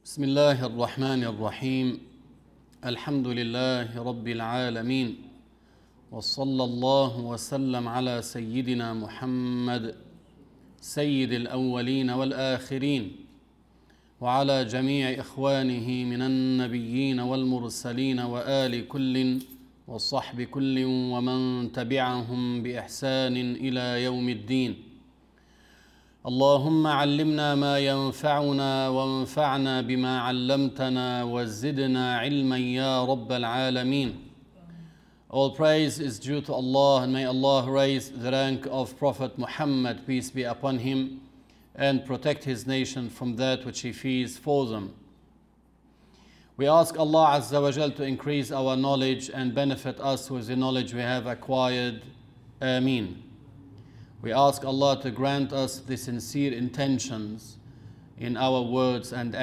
بسم الله الرحمن الرحيم. الحمد لله رب العالمين، وصلى الله وسلم على سيدنا محمد سيد الأولين والآخرين، وعلى جميع إخوانه من النبيين والمرسلين وآل كل وصحب كل ومن تبعهم بإحسان إلى يوم الدين. اللهم علمنا ما ينفعنا وانفعنا بما علمتنا وزدنا علما يا رب العالمين. All praise is due to Allah, and may Allah raise the rank of Prophet Muhammad, peace be upon him, and protect his nation from that which he fears for them. We ask Allah Azza wa Jal to increase our knowledge and benefit us with the knowledge we have acquired. Ameen. We ask Allah to grant us the sincere intentions in our words and